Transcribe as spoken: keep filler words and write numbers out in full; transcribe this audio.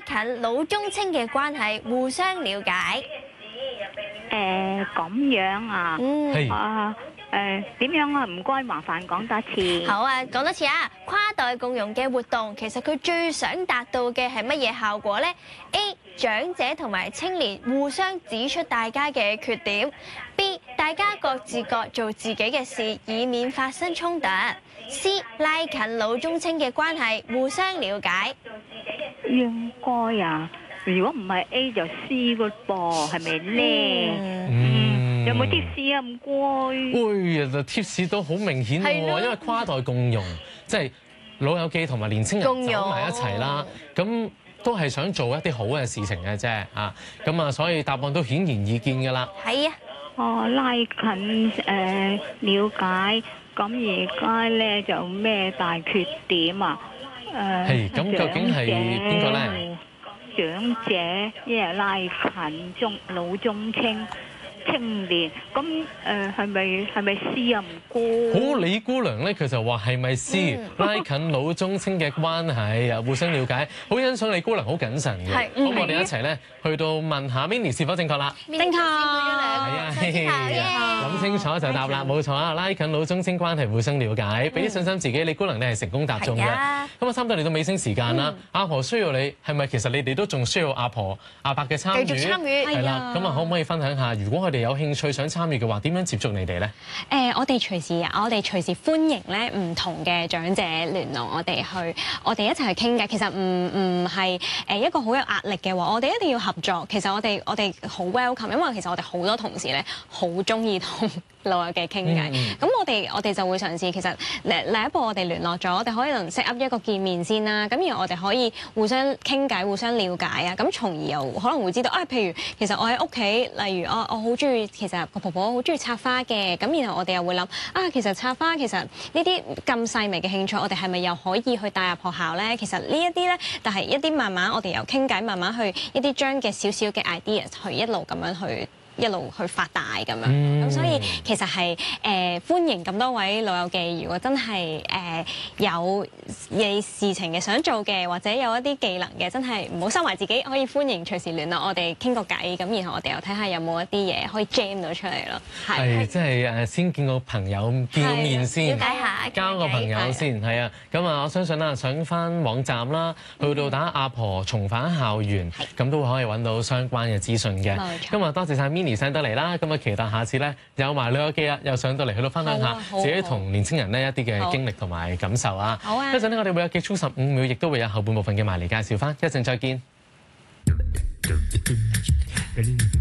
近老中青嘅關係，互相了解。 誒咁樣啊？ 嗯。 啊誒點樣啊？唔該，麻煩講多次。 好啊，講多次啊！跨代共融嘅活動，其實佢最想達到嘅係乜嘢效果呢？ A. 長者同埋青年互相指出大家嘅缺點。B. 大家各自各做自己嘅事，以免發生衝突。C. 拉近老中青嘅關係，互相了解。 應該啊，如果唔係 A 就 C 個噃，係咪咧？ 嗯， 有冇貼士啊？唔該。 喂，其實貼士都好明顯喎，因為跨代共融，即係老友記同埋年青人走埋一齊啦，咁都係想做一啲好嘅事情嘅啫啊，咁啊，所以答案都顯然易見㗎啦。 係啊。 哦，拉近誒、呃、了解，咁而家咧就咩大缺點啊？誒、呃， 係咁，究竟係邊個咧？ 長者，一係拉近中老中青青年，咁誒係咪係咪 C 啊？唔該。 好，李姑娘咧，佢就話係咪 C、嗯、拉近老中青嘅關係啊，互相了解，好欣賞李姑娘好謹慎嘅。咁、嗯、我哋一齊咧去到問下 Minnie 是否正確啦？ 正確。 係啊，諗清楚就答啦，冇錯啊！拉近老中青關係，互相了解，俾啲信心自己。李姑娘你係成功答中嘅。咁啊，差唔多嚟到尾聲時間啦。阿婆需要你，係咪其實你哋都仲需要阿婆、阿伯嘅參與？ 繼續參與。 係啦。咁啊，可唔可以分享下，如果佢哋有興趣想參與嘅話，點樣接觸你哋咧？ 誒，我哋隨時，我哋隨時歡迎咧唔同嘅長者聯絡我哋去，我哋一齊去傾嘅。其實唔唔係誒一個好有壓力嘅話，我哋一定要合作。其實我哋我哋好 welcome，因為其實我哋好多同事咧好中意同老友記傾偈。咁、嗯、我哋我哋就會嘗試，其實第一步我哋聯絡咗，我哋可以能 set up 一個見面先啦。咁然後我哋可以互相傾偈、互相了解啊。咁從而又可能會知道啊，譬如其實我喺屋企，例如我我好中意，其實個婆婆好中意插花嘅。咁然後我哋又會諗啊，其實插花其實呢啲咁細微嘅興趣，我哋係咪又可以去帶入學校咧？其實呢一啲咧，但係一啲慢慢我哋由傾偈，慢慢去一啲將嘅少少嘅 ideas 去一路咁樣去。一路去發大咁樣，咁、嗯、所以其實係誒、呃、歡迎咁多位老友記，如果真係誒、呃、有嘢事情嘅想做嘅，或者有一啲技能嘅，真係唔好收埋自己，可以歡迎隨時聯絡我哋傾個偈，咁然後我哋又睇下有冇一啲嘢可以 jam 到出嚟咯。 係，即係誒先見個朋友，見個面先， 了解下， 交個朋友先，係啊。咁啊，我相信啦，上翻網站啦，去到打阿婆重返校園，咁都可以揾到相關嘅資訊嘅。今日多謝晒 Minnie 上得嚟啦，咁啊期待下次咧有埋老友記啦，又上到嚟去到分享下自己同年青人呢一啲嘅經歷同埋感受啊！好啊！一陣呢，我哋會有結束十五秒，亦都會有後半部分嘅埋嚟介紹翻，一陣再見。